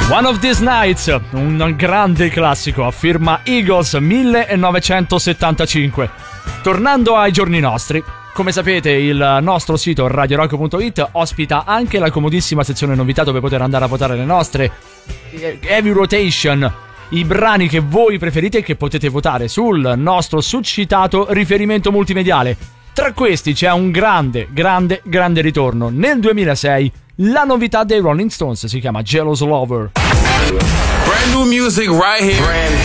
One of These Nights, un grande classico a firma Eagles 1975. Tornando ai giorni nostri, come sapete il nostro sito radiorock.it ospita anche la comodissima sezione novità dove poter andare a votare le nostre Heavy Rotation, i brani che voi preferite e che potete votare sul nostro succitato riferimento multimediale. Tra questi c'è un grande ritorno. Nel 2006 la novità dei Rolling Stones si chiama Jealous Lover. Brand new music right here.